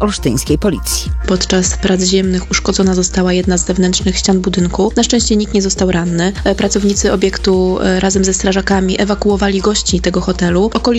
olsztyńskiej policji. Podczas prac ziemnych uszkodzona została jedna z zewnętrznych ścian budynku. Na szczęście nikt nie został ranny. Pracownicy obiektu razem ze strażakami ewakuowali gości tego hotelu. Okoliczne